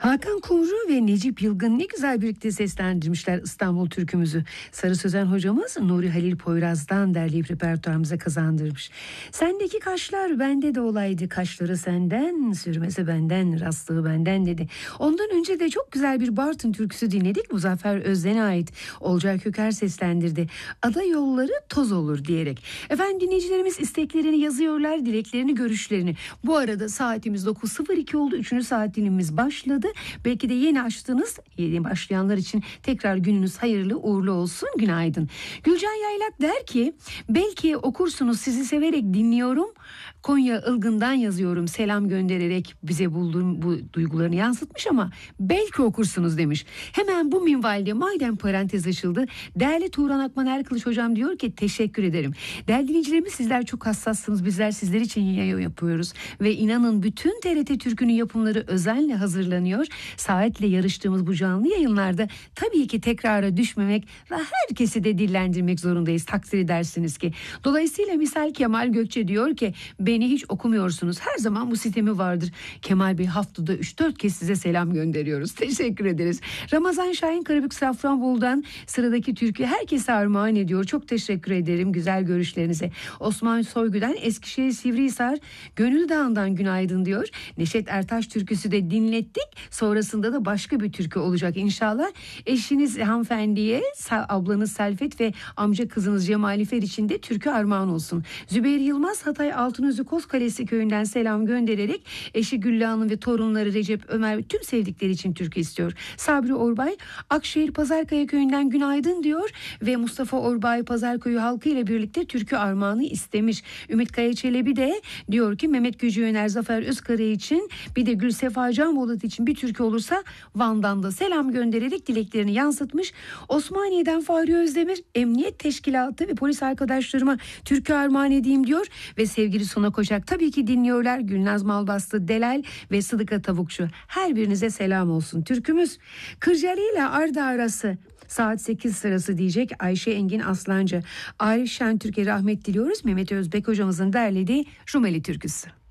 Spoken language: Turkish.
Hakan Kumru ve Necip Yılgın ne güzel birlikte seslendirmişler İstanbul türkümüzü. Sarı Sözen hocamız Nuri Halil Poyraz'dan derleyip repertuarımıza kazandırmış. Sendeki kaşlar bende de olaydı, kaşları senden, sürmesi benden, rastlığı benden dedi. Ondan önce de çok güzel bir Bartın türküsü dinledik. Muzaffer Özden'e ait. Olcay Köker seslendirdi. Ada yolları toz olur diyerek. Efendim dinleyicilerimiz isteklerini yazıyorlar, dileklerini, görüşlerini. Bu arada saatimiz 9.02 oldu. 3. saat dilimimiz başladı. Belki de yeni açtınız. Yeni başlayanlar için tekrar gününüz hayırlı uğurlu olsun. Günaydın. Gülcan Yaylak der ki belki okursunuz, sizi severek dinliyorum. Konya Ilgın'dan yazıyorum, selam göndererek bize bulduğum bu duygularını yansıtmış ama belki okursunuz demiş. Hemen bu minvalde madem parantez açıldı, değerli Turan Akman Erkılıç hocam diyor ki teşekkür ederim. Değerli dinleyicilerimiz, sizler çok hassassınız, bizler sizler için yayın yapıyoruz ve inanın bütün TRT Türk'ünün yapımları özenle hazırlanıyor. Saatle yarıştığımız bu canlı yayınlarda tabii ki tekrara düşmemek ve herkesi de dillendirmek zorundayız, takdir edersiniz ki. Dolayısıyla misal Kemal Gökçe diyor ki beni hiç okumuyorsunuz. Her zaman bu sistemi vardır. Kemal Bey, haftada 3-4 kez size selam gönderiyoruz. Teşekkür ederiz. Ramazan Şahin Karabük Safranbolu'dan sıradaki türkü herkese armağan ediyor. Çok teşekkür ederim güzel görüşlerinize. Osman Soygu'dan Eskişehir Sivrihisar Gönül Dağı'ndan günaydın diyor. Neşet Ertaş türküsü de dinlettik. Sonrasında da başka bir türkü olacak inşallah. Eşiniz hanımefendiye, ablanız Selfet ve amca kızınız Cemalifer için de türkü armağan olsun. Zübeyir Yılmaz Hatay Altınözü Kozkalesi köyünden selam göndererek eşi Güllü Hanım ve torunları Recep, Ömer ve tüm sevdikleri için türkü istiyor. Sabri Orbay Akşehir Pazarkaya köyünden günaydın diyor ve Mustafa Orbay Pazarköy'ü halkı ile birlikte türkü armağanı istemiş. Ümit Kaya Çelebi de diyor ki Mehmet Gücü Öner, Zafer Özkara için bir de Gülsefa Can Bolat için bir türkü olursa Van'dan da selam göndererek dileklerini yansıtmış. Osmaniye'den Fahri Özdemir Emniyet Teşkilatı ve polis arkadaşlarıma türkü armağan edeyim diyor ve sevgili Suna Koçak tabii ki dinliyorlar. Gülnaz Malbastı, Delal ve Sıdıka Tavukçu. Her birinize selam olsun. Türkümüz Kırcaali ile Arda arası saat 8 sırası diyecek Ayşe Engin Aslancı. Arif Şentürk'e rahmet diliyoruz. Mehmet Özbek hocamızın derlediği Rumeli türküsü.